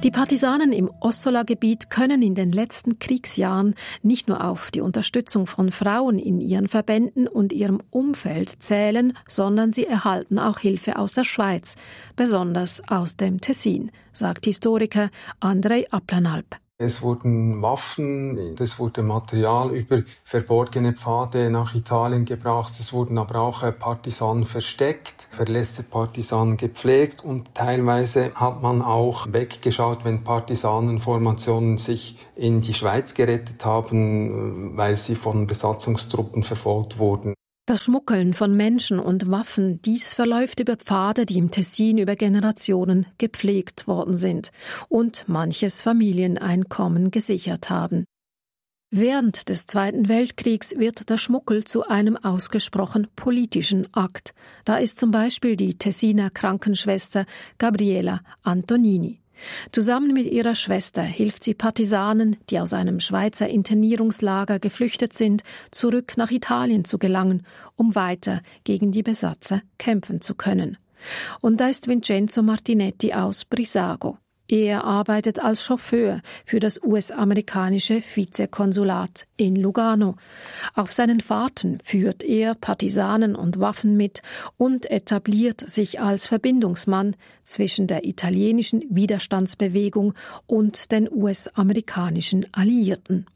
Die Partisanen im Ossola-Gebiet können in den letzten Kriegsjahren nicht nur auf die Unterstützung von Frauen in ihren Verbänden und ihrem Umfeld zählen, sondern sie erhalten auch Hilfe aus der Schweiz, besonders aus dem Tessin, sagt Historiker Andrej Aplanalp. Es wurden Waffen, es wurde Material über verborgene Pfade nach Italien gebracht. Es wurden aber auch Partisanen versteckt, verletzte Partisanen gepflegt und teilweise hat man auch weggeschaut, wenn Partisanenformationen sich in die Schweiz gerettet haben, weil sie von Besatzungstruppen verfolgt wurden. Das Schmuggeln von Menschen und Waffen, dies verläuft über Pfade, die im Tessin über Generationen gepflegt worden sind und manches Familieneinkommen gesichert haben. Während des Zweiten Weltkriegs wird der Schmuggel zu einem ausgesprochen politischen Akt. Da ist zum Beispiel die Tessiner Krankenschwester Gabriela Antonini. Zusammen mit ihrer Schwester hilft sie Partisanen, die aus einem Schweizer Internierungslager geflüchtet sind, zurück nach Italien zu gelangen, um weiter gegen die Besatzer kämpfen zu können. Und da ist Vincenzo Martinetti aus Brissago. Er arbeitet als Chauffeur für das US-amerikanische Vizekonsulat in Lugano. Auf seinen Fahrten führt er Partisanen und Waffen mit und etabliert sich als Verbindungsmann zwischen der italienischen Widerstandsbewegung und den US-amerikanischen Alliierten.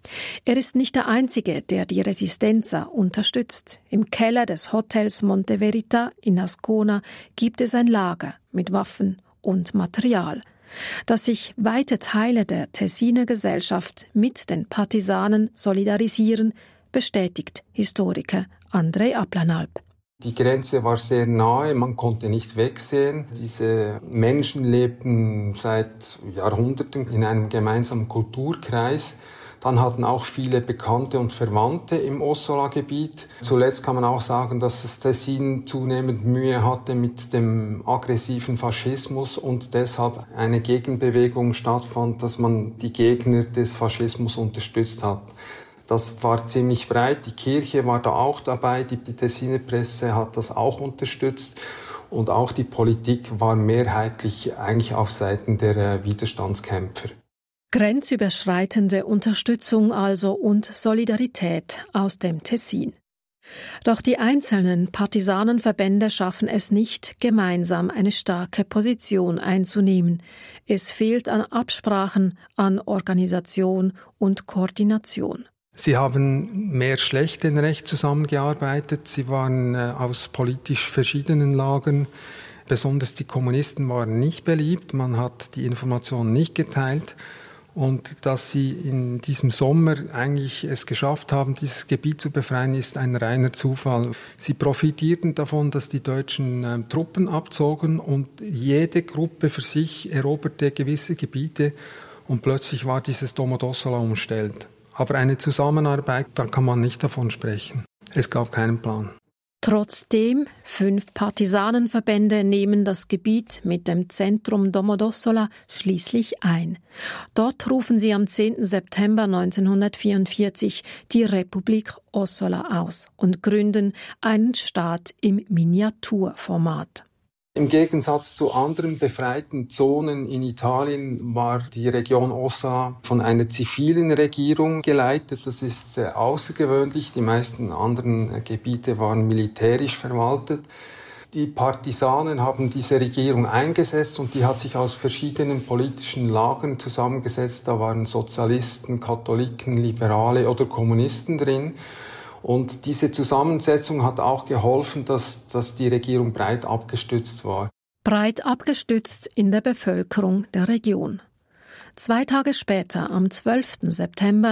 Er ist nicht der Einzige, der die Resistenza unterstützt. Im Keller des Hotels Monte Verita in Ascona gibt es ein Lager mit Waffen und Material. Dass sich weite Teile der Tessiner Gesellschaft mit den Partisanen solidarisieren, bestätigt Historiker Andrej Aplanalp. Die Grenze war sehr nahe, man konnte nicht wegsehen. Diese Menschen lebten seit Jahrhunderten in einem gemeinsamen Kulturkreis. Dann hatten auch viele Bekannte und Verwandte im Ossola-Gebiet. Zuletzt kann man auch sagen, dass das Tessin zunehmend Mühe hatte mit dem aggressiven Faschismus und deshalb eine Gegenbewegung stattfand, dass man die Gegner des Faschismus unterstützt hat. Das war ziemlich breit. Die Kirche war da auch dabei, die Tessiner Presse hat das auch unterstützt und auch die Politik war mehrheitlich eigentlich auf Seiten der Widerstandskämpfer. Grenzüberschreitende Unterstützung also und Solidarität aus dem Tessin. Doch die einzelnen Partisanenverbände schaffen es nicht, gemeinsam eine starke Position einzunehmen. Es fehlt an Absprachen, an Organisation und Koordination. Sie haben mehr schlecht denn recht zusammengearbeitet. Sie waren aus politisch verschiedenen Lagern. Besonders die Kommunisten waren nicht beliebt. Man hat die Informationen nicht geteilt. Und dass sie in diesem Sommer eigentlich es geschafft haben, dieses Gebiet zu befreien, ist ein reiner Zufall. Sie profitierten davon, dass die Deutschen Truppen abzogen und jede Gruppe für sich eroberte gewisse Gebiete und plötzlich war dieses Domodossola umstellt. Aber eine Zusammenarbeit, da kann man nicht davon sprechen. Es gab keinen Plan. Trotzdem, 5 Partisanenverbände nehmen das Gebiet mit dem Zentrum Domodossola schließlich ein. Dort rufen sie am 10. September 1944 die Republik Ossola aus und gründen einen Staat im Miniaturformat. Im Gegensatz zu anderen befreiten Zonen in Italien war die Region Ossola von einer zivilen Regierung geleitet. Das ist sehr außergewöhnlich. Die meisten anderen Gebiete waren militärisch verwaltet. Die Partisanen haben diese Regierung eingesetzt und die hat sich aus verschiedenen politischen Lagern zusammengesetzt. Da waren Sozialisten, Katholiken, Liberale oder Kommunisten drin. Und diese Zusammensetzung hat auch geholfen, dass die Regierung breit abgestützt war. Breit abgestützt in der Bevölkerung der Region. 2 Tage später, am 12. September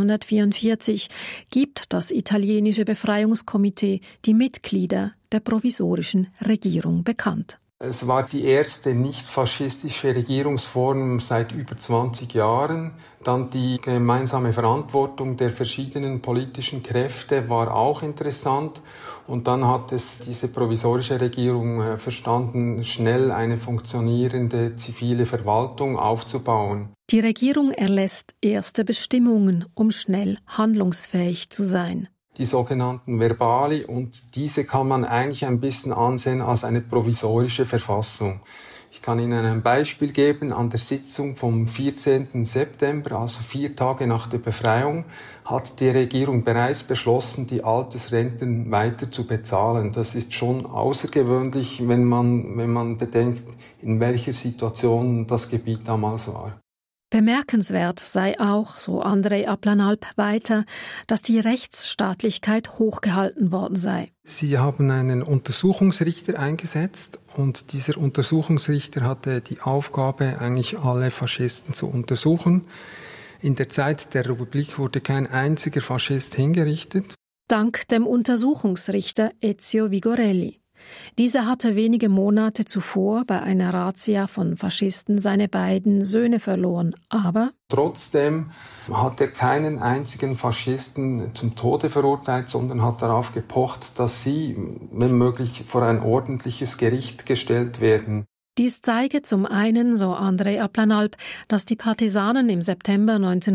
1944, gibt das italienische Befreiungskomitee die Mitglieder der provisorischen Regierung bekannt. Es war die erste nicht-faschistische Regierungsform seit über 20 Jahren. Dann die gemeinsame Verantwortung der verschiedenen politischen Kräfte war auch interessant. Und dann hat es diese provisorische Regierung verstanden, schnell eine funktionierende zivile Verwaltung aufzubauen. Die Regierung erlässt erste Bestimmungen, um schnell handlungsfähig zu sein. Die sogenannten Verbali, und diese kann man eigentlich ein bisschen ansehen als eine provisorische Verfassung. Ich kann Ihnen ein Beispiel geben. An der Sitzung vom 14. September, also 4 Tage nach der Befreiung, hat die Regierung bereits beschlossen, die Altersrenten weiter zu bezahlen. Das ist schon außergewöhnlich, wenn man bedenkt, in welcher Situation das Gebiet damals war. Bemerkenswert sei auch, so Andrej Aplanalp weiter, dass die Rechtsstaatlichkeit hochgehalten worden sei. Sie haben einen Untersuchungsrichter eingesetzt und dieser Untersuchungsrichter hatte die Aufgabe, eigentlich alle Faschisten zu untersuchen. In der Zeit der Republik wurde kein einziger Faschist hingerichtet. Dank dem Untersuchungsrichter Ezio Vigorelli. Dieser hatte wenige Monate zuvor bei einer Razzia von Faschisten seine beiden Söhne verloren, aber trotzdem hat er keinen einzigen Faschisten zum Tode verurteilt, sondern hat darauf gepocht, dass sie, wenn möglich, vor ein ordentliches Gericht gestellt werden. Dies zeige zum einen, so Andrej Aplanalp, dass die Partisanen im September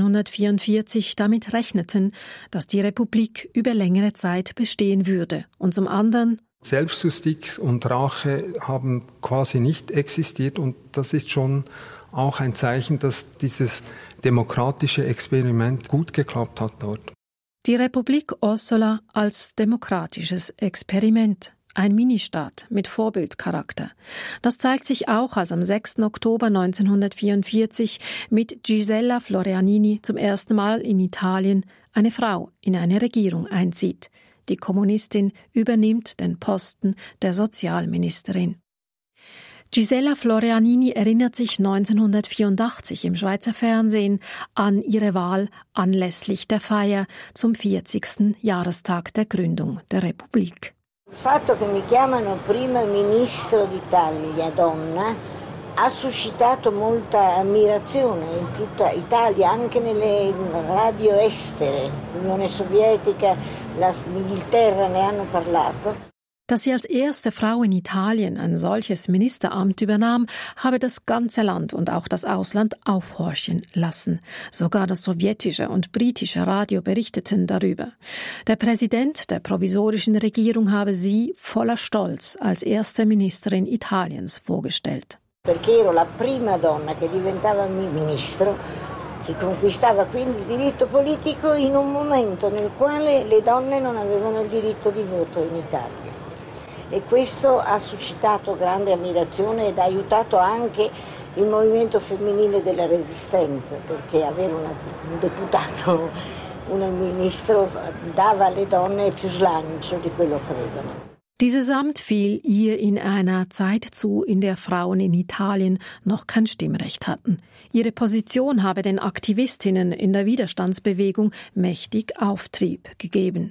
1944 damit rechneten, dass die Republik über längere Zeit bestehen würde, und zum anderen Selbstjustiz und Rache haben quasi nicht existiert und das ist schon auch ein Zeichen, dass dieses demokratische Experiment gut geklappt hat dort. Die Republik Ossola als demokratisches Experiment. Ein Ministaat mit Vorbildcharakter. Das zeigt sich auch, als am 6. Oktober 1944 mit Gisella Florianini zum ersten Mal in Italien eine Frau in eine Regierung einzieht. Die Kommunistin übernimmt den Posten der Sozialministerin. Gisella Florianini erinnert sich 1984 im Schweizer Fernsehen an ihre Wahl anlässlich der Feier zum 40. Jahrestag der Gründung der Republik. Il fatto che mi chiamano prima ministro d'Italia donna ha suscitato molta ammirazione in tutta Italia, anche nelle radio estere. L'Unione Sovietica, l'Inghilterra ne hanno parlato. Dass sie als erste Frau in Italien ein solches Ministeramt übernahm, habe das ganze Land und auch das Ausland aufhorchen lassen. Sogar das sowjetische und britische Radio berichteten darüber. Der Präsident der provisorischen Regierung habe sie voller Stolz als erste Ministerin Italiens vorgestellt. Perché ero la prima donna che diventava ministro, che conquistava quindi il diritto politico in un momento nel quale le donne non avevano il diritto di voto in Italia. E questo ha suscitato grande ammirazione ed ha aiutato anche il movimento femminile della Resistenza, perché avere un deputato, un ministro dava alle donne più slancio di quello che avevano. Dieses Amt fiel ihr in einer Zeit zu, in der Frauen in Italien noch kein Stimmrecht hatten. Ihre Position habe den Aktivistinnen in der Widerstandsbewegung mächtig Auftrieb gegeben.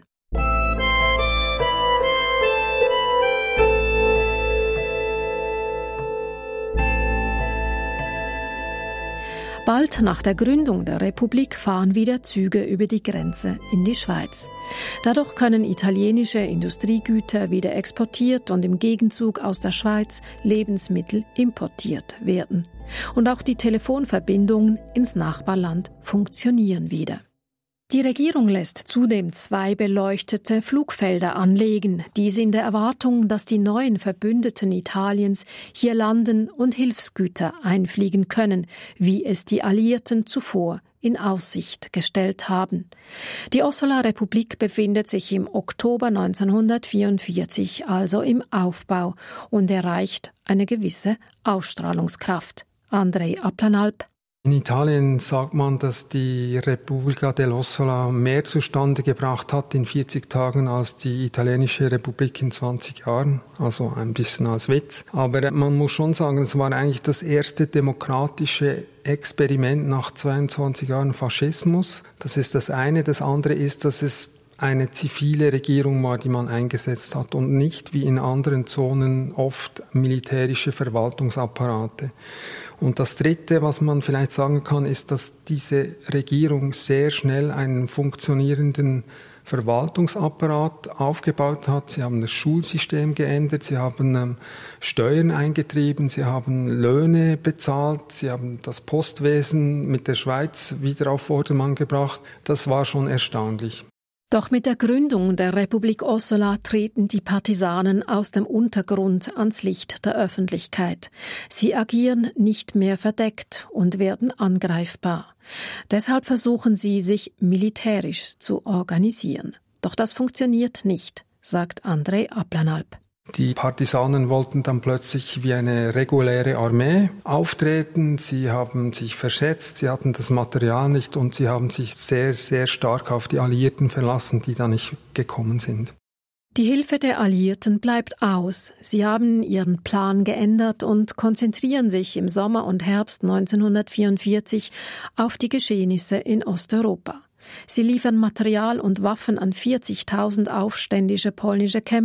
Bald nach der Gründung der Republik fahren wieder Züge über die Grenze in die Schweiz. Dadurch können italienische Industriegüter wieder exportiert und im Gegenzug aus der Schweiz Lebensmittel importiert werden. Und auch die Telefonverbindungen ins Nachbarland funktionieren wieder. Die Regierung lässt zudem 2 beleuchtete Flugfelder anlegen, dies in der Erwartung, dass die neuen Verbündeten Italiens hier landen und Hilfsgüter einfliegen können, wie es die Alliierten zuvor in Aussicht gestellt haben. Die Ossola Republik befindet sich im Oktober 1944 also im Aufbau und erreicht eine gewisse Ausstrahlungskraft. Andrej Aplanalp. In Italien sagt man, dass die Repubblica dell'Ossola mehr zustande gebracht hat in 40 Tagen als die italienische Republik in 20 Jahren. Also ein bisschen als Witz. Aber man muss schon sagen, es war eigentlich das erste demokratische Experiment nach 22 Jahren Faschismus. Das ist das eine. Das andere ist, dass es eine zivile Regierung war, die man eingesetzt hat und nicht wie in anderen Zonen oft militärische Verwaltungsapparate. Und das Dritte, was man vielleicht sagen kann, ist, dass diese Regierung sehr schnell einen funktionierenden Verwaltungsapparat aufgebaut hat. Sie haben das Schulsystem geändert, sie haben Steuern eingetrieben, sie haben Löhne bezahlt, sie haben das Postwesen mit der Schweiz wieder auf Vordermann gebracht. Das war schon erstaunlich. Doch mit der Gründung der Republik Ossola treten die Partisanen aus dem Untergrund ans Licht der Öffentlichkeit. Sie agieren nicht mehr verdeckt und werden angreifbar. Deshalb versuchen sie, sich militärisch zu organisieren. Doch das funktioniert nicht, sagt Andrej Ablanalp. Die Partisanen wollten dann plötzlich wie eine reguläre Armee auftreten. Sie haben sich verschätzt, sie hatten das Material nicht und sie haben sich sehr, sehr stark auf die Alliierten verlassen, die da nicht gekommen sind. Die Hilfe der Alliierten bleibt aus. Sie haben ihren Plan geändert und konzentrieren sich im Sommer und Herbst 1944 auf die Geschehnisse in Osteuropa. Sie liefern Material und Waffen an 40.000 aufständische polnische Kämpfer